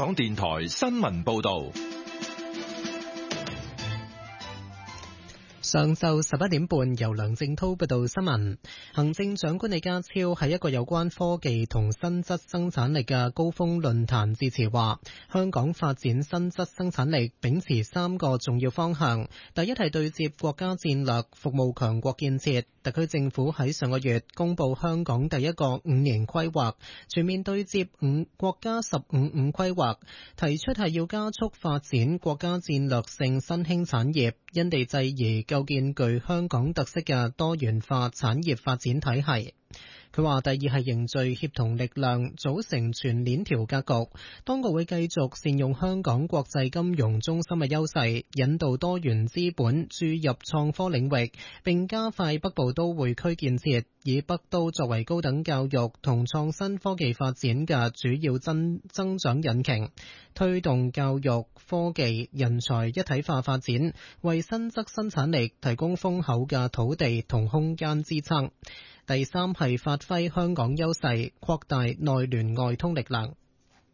港電台新聞報道。 上晝11點半，由梁正濤報道新聞。行政長官李家超喺一個有關科技同新質生產力嘅高峰論壇致辭話，香港發展新質生產力秉持3個重要方向。第一係對接國家戰略，服務強國建設。特區政府喺上個月公布香港第一個5年規劃，全面對接國家15五規劃，提出係要加速發展國家戰略性新興產業，因地制宜構建具香港特色嘅多元化產業發展體系。佢話第二係凝聚協同力量，組成全鏈條格局。當局會繼續善用香港國際金融中心嘅優勢，引導多元資本注入創科領域，並加快北部都會區建設，以北都作為高等教育同創新科技發展嘅主要增長引擎，推動教育、科技、人才一體化發展，為新質生產力提供豐厚嘅土地同空間支撐。第三係發揮香港優勢，擴大內聯外通力量。